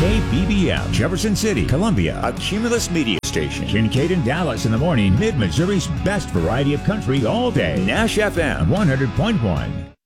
KBBM, Jefferson City, Columbia, a Cumulus media station. Kincaid and Dallas in the morning, Mid-Missouri's best variety of country all day. Nash FM 100.1.